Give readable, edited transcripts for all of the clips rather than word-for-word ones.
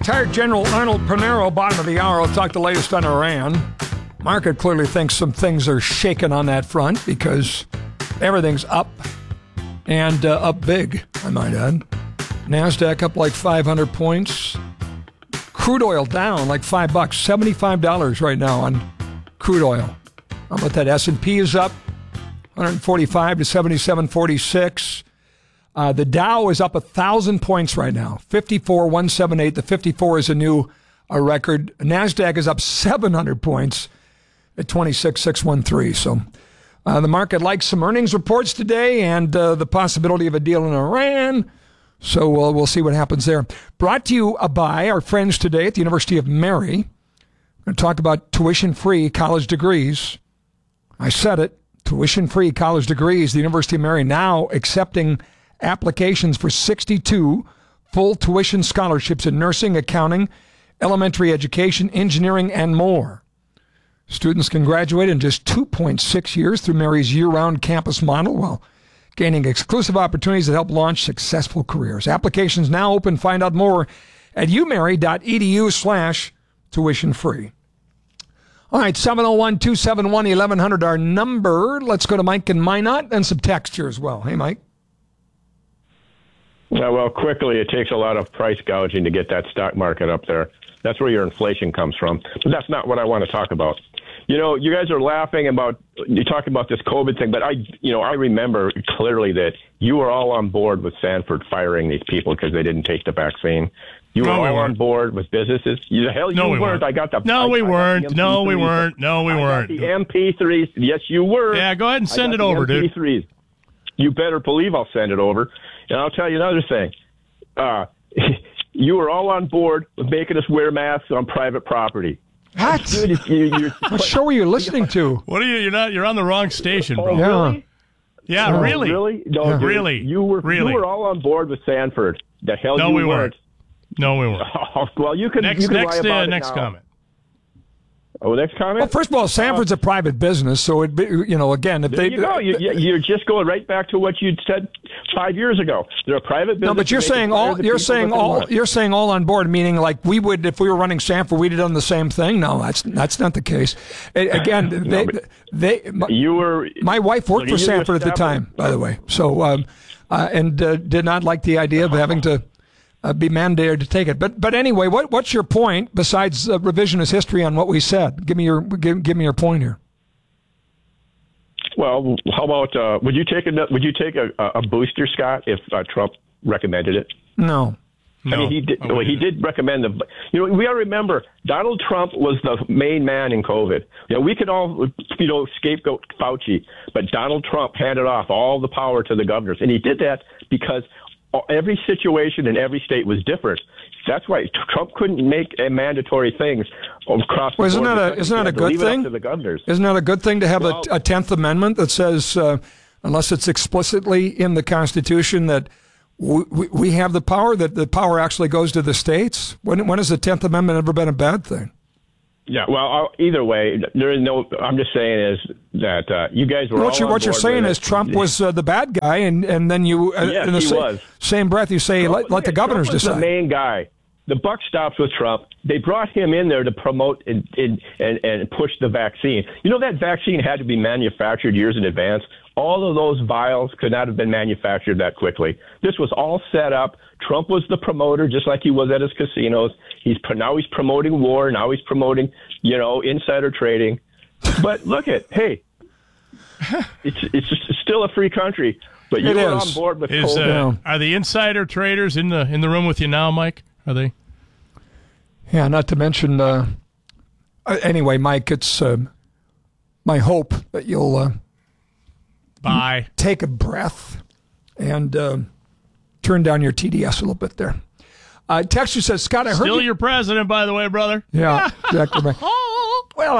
Retired General Arnold Panero, bottom of the hour. I'll talk the latest on Iran. Market clearly thinks some things are shaking on that front because everything's up and up big, I might add. NASDAQ up like 500 points. Crude oil down like $5, $75 right now on crude oil. How about that? S&P is up 145 to 77.46. The Dow is up 1,000 points right now, 54,178. The 54 is a new record. NASDAQ is up 700 points at 26,613. So the market likes some earnings reports today and the possibility of a deal in Iran. So we'll see what happens there. Brought to you by our friends today at the University of Mary. We're going to talk about tuition-free college degrees. I said it, tuition-free college degrees. The University of Mary now accepting applications for 62 full tuition scholarships in nursing, accounting, elementary education, engineering, and more. Students can graduate in just 2.6 years through Mary's year-round campus model while gaining exclusive opportunities that help launch successful careers. Applications now open. Find out more at umary.edu/tuition-free. All right, 701-271-1100, our number. Let's go to Mike and Minot and some text here as well. Hey, Mike. Yeah, well, quickly, it takes a lot of price gouging to get that stock market up there. That's where your inflation comes from. But that's not what I want to talk about. You know, you guys are laughing about, you talking about this COVID thing, but I remember clearly that you were all on board with Sanford firing these people because they didn't take the vaccine. You were all on board with businesses. You weren't. I got the we weren't. No, we weren't. The MP3s. Yes, you were. Yeah, go ahead and send it over, dude. MP3s. You better believe I'll send it over. And I'll tell you another thing. You were all on board with making us wear masks on private property. What? What show are you listening to? What are you? You're on the wrong station, bro. Really? Yeah, really? Really? No, yeah. Dude, really? You were all on board with Sanford. The hell no, you we weren't. No, we weren't. Oh, well, you can. Next comment. Oh, next comment? Well, first of all, Sanford's a private business, so it, again, if there you go. You're just going right back to what you said 5 years ago. They're a private business. No, but you're saying all on board, meaning like we would, if we were running Sanford, we'd have done the same thing. No, that's not the case. Again, my wife worked for Sanford at the time, by the way. So, and did not like the idea of having to be mandated to take it. But anyway, what's your point besides revisionist history on what we said? Give me your point here. Well, how about would you take a booster, Scott, if Trump recommended it? No. I mean, he did. Well, he did recommend them. We got to remember Donald Trump was the main man in COVID. We could all, scapegoat Fauci, but Donald Trump handed off all the power to the governors, and he did that because every situation in every state was different. That's why Trump couldn't make mandatory things across the board. Isn't that a good thing? To the governors. Isn't that a good thing to have a 10th Amendment that says, unless it's explicitly in the Constitution, that we have the power, that the power actually goes to the states? When has the 10th Amendment ever been a bad thing? Yeah, well, either way, there is no. I'm just saying is that you guys were. What you're saying is Trump was the bad guy, and then you yes, in the same breath you say let the governors Trump was decide. The main guy. The buck stops with Trump. They brought him in there to promote and push the vaccine. That vaccine had to be manufactured years in advance. All of those vials could not have been manufactured that quickly. This was all set up. Trump was the promoter, just like he was at his casinos. Now he's promoting war. Now he's promoting, insider trading. But look it's still a free country. But you were on board with COVID. Are the insider traders in the room with you now, Mike? Are they? Yeah, not to mention. Anyway, Mike, it's my hope that you'll take a breath and turn down your TDS a little bit there. Texture says, Scott, I heard still your president, by the way, brother. Yeah, exactly. Well,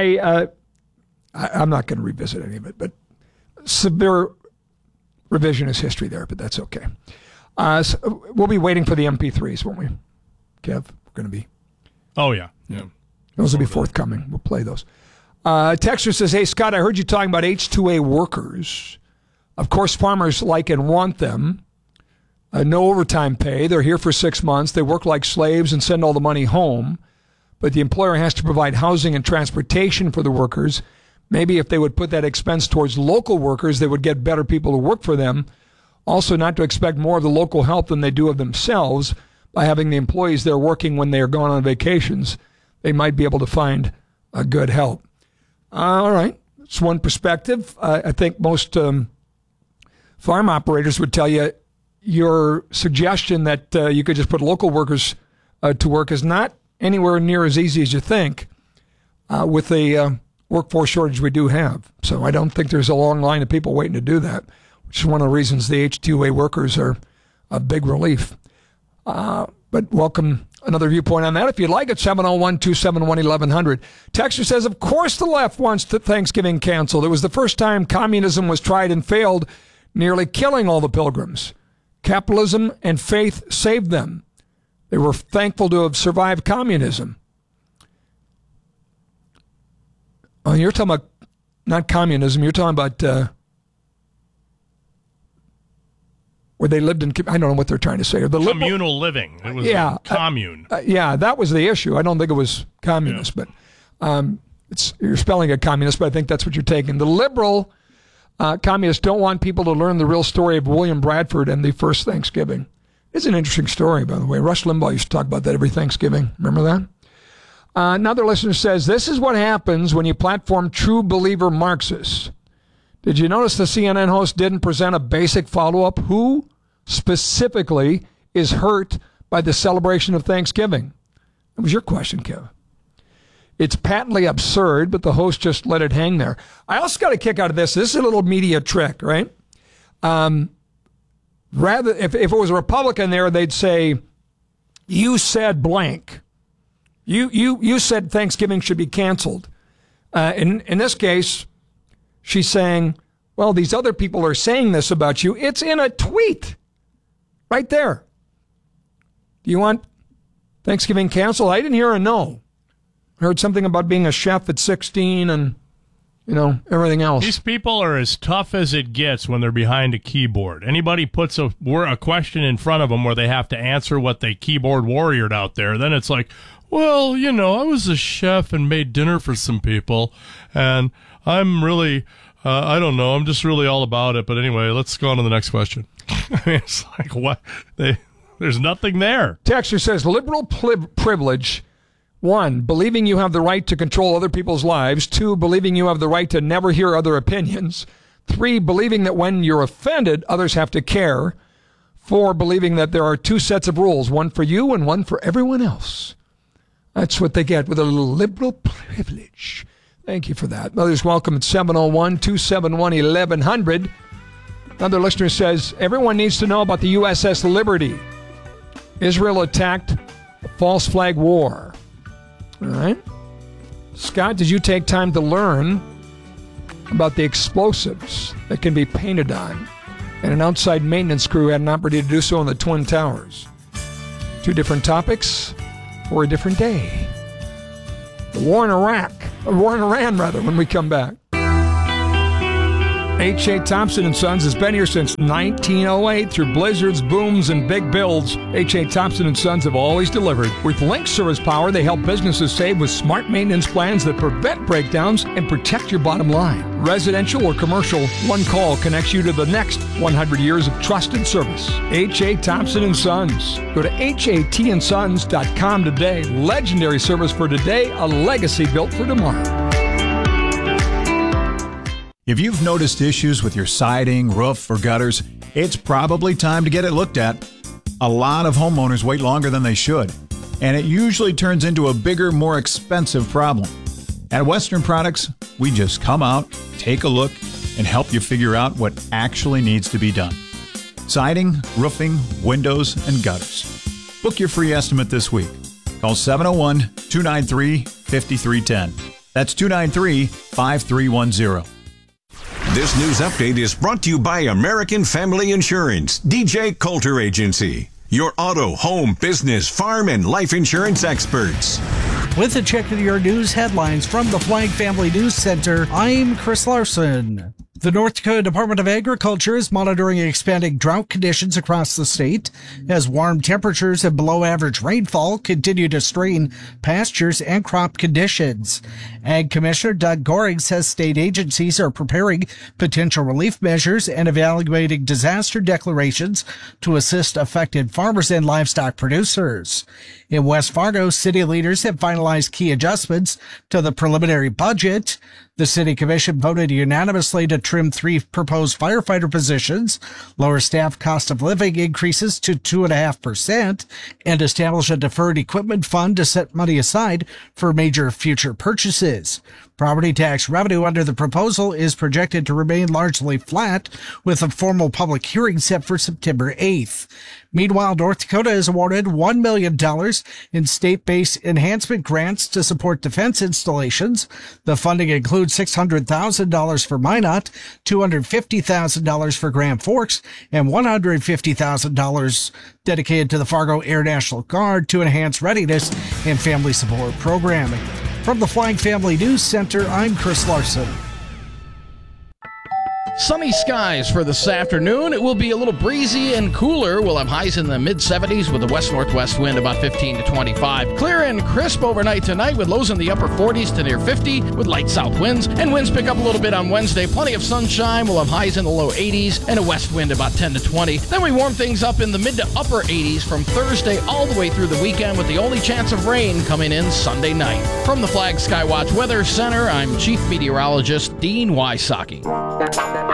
I'm not going to revisit any of it, but severe revisionist history there, but that's okay. So we'll be waiting for the MP3s, won't we, Kev? We're going to be. Oh, yeah. Those will be forthcoming. We'll play those. Texter says, hey, Scott, I heard you talking about H-2A workers. Of course, farmers like and want them. no overtime pay. They're here for 6 months. They work like slaves and send all the money home. But the employer has to provide housing and transportation for the workers. Maybe if they would put that expense towards local workers, they would get better people to work for them. Also, not to expect more of the local help than they do of themselves by having the employees there working when they are gone on vacations. They might be able to find a good help. All right. It's one perspective. I think most farm operators would tell you your suggestion that you could just put local workers to work is not anywhere near as easy as you think with the workforce shortage we do have. So I don't think there's a long line of people waiting to do that, which is one of the reasons the H-2A workers are a big relief. But welcome another viewpoint on that. If you'd like it, 701-271-1100. Texter says, of course the left wants Thanksgiving canceled. It was the first time communism was tried and failed, nearly killing all the pilgrims. Capitalism and faith saved them. They were thankful to have survived communism. Oh, you're talking about not communism. You're talking about where they lived in, I don't know what they're trying to say. The communal living. It was a commune. Yeah, that was the issue. I don't think it was communist, but you're spelling it communist, but I think that's what you're taking. The liberal communists don't want people to learn the real story of William Bradford and the first Thanksgiving. It's an interesting story, by the way. Rush Limbaugh used to talk about that every Thanksgiving. Remember that? Another listener says, this is what happens when you platform true believer Marxists. Did you notice the CNN host didn't present a basic follow-up? Who specifically is hurt by the celebration of Thanksgiving? That was your question, Kev. It's patently absurd, but the host just let it hang there. I also got a kick out of this. This is a little media trick, right? Rather, if it was a Republican there, they'd say, you said blank. You said Thanksgiving should be canceled. In this case, she's saying, well, these other people are saying this about you. It's in a tweet right there. Do you want Thanksgiving canceled? I didn't hear a no. I heard something about being a chef at 16 and, everything else. These people are as tough as it gets when they're behind a keyboard. Anybody puts a question in front of them where they have to answer what they keyboard warriored out there, then it's like, well, I was a chef and made dinner for some people, and I'm really, I don't know, I'm just really all about it. But anyway, let's go on to the next question. I mean, it's like, what? There's nothing there. Texter says, liberal privilege, 1, believing you have the right to control other people's lives. 2, believing you have the right to never hear other opinions. 3, believing that when you're offended, others have to care. 4, believing that there are 2 sets of rules, one for you and one for everyone else. That's what they get with a little liberal privilege. Thank you for that. Others welcome at 701-271-1100. Another listener says, everyone needs to know about the USS Liberty. Israel attacked a false flag war. All right. Scott, did you take time to learn about the explosives that can be painted on? And an outside maintenance crew had an opportunity to do so on the Twin Towers. 2 different topics for a different day. The war in Iran, when we come back. H.A. Thompson & Sons has been here since 1908 through blizzards, booms, and big builds. H.A. Thompson & Sons have always delivered. With Link Service Power, they help businesses save with smart maintenance plans that prevent breakdowns and protect your bottom line. Residential or commercial, one call connects you to the next 100 years of trusted service. H.A. Thompson & Sons. Go to hatsons.com today. Legendary service for today, a legacy built for tomorrow. If you've noticed issues with your siding, roof, or gutters, it's probably time to get it looked at. A lot of homeowners wait longer than they should, and it usually turns into a bigger, more expensive problem. At Western Products, we just come out, take a look, and help you figure out what actually needs to be done. Siding, roofing, windows, and gutters. Book your free estimate this week. Call 701-293-5310. That's 293-5310. This news update is brought to you by American Family Insurance, DJ Coulter Agency, your auto, home, business, farm, and life insurance experts. With a check of your news headlines from the Flag Family News Center, I'm Chris Larson. The North Dakota Department of Agriculture is monitoring expanding drought conditions across the state as warm temperatures and below-average rainfall continue to strain pastures and crop conditions. Ag Commissioner Doug Goring says state agencies are preparing potential relief measures and evaluating disaster declarations to assist affected farmers and livestock producers. In West Fargo, city leaders have finalized key adjustments to the preliminary budget. The City Commission voted unanimously to trim 3 proposed firefighter positions, lower staff cost of living increases to 2.5%, and establish a deferred equipment fund to set money aside for major future purchases. Property tax revenue under the proposal is projected to remain largely flat, with a formal public hearing set for September 8th. Meanwhile, North Dakota has awarded $1 million in state-based enhancement grants to support defense installations. The funding includes $600,000 for Minot, $250,000 for Grand Forks, and $150,000 dedicated to the Fargo Air National Guard to enhance readiness and family support programming. From the Flying Family News Center, I'm Chris Larson. Sunny skies for this afternoon. It will be a little breezy and cooler. We'll have highs in the mid-70s with a west-northwest wind about 15 to 25. Clear and crisp overnight tonight with lows in the upper 40s to near 50 with light south winds. And winds pick up a little bit on Wednesday. Plenty of sunshine. We'll have highs in the low 80s and a west wind about 10 to 20. Then we warm things up in the mid to upper 80s from Thursday all the way through the weekend with the only chance of rain coming in Sunday night. From the Flag Skywatch Weather Center, I'm Chief Meteorologist Dean Wysocki.